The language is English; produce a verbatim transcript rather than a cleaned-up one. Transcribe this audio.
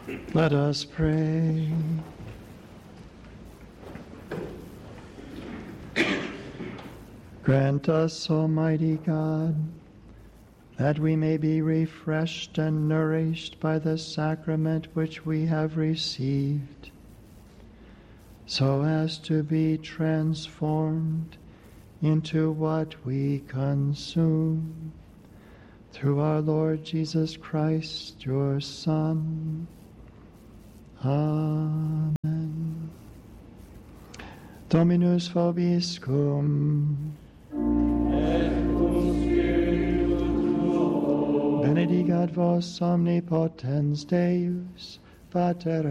Let us pray. Grant us, Almighty God, that we may be refreshed and nourished by the sacrament which we have received, so as to be transformed into what we consume. Through our Lord Jesus Christ, your Son. Amen. Dominus vobiscum. Benedicat vos omnipotens Deus, Pater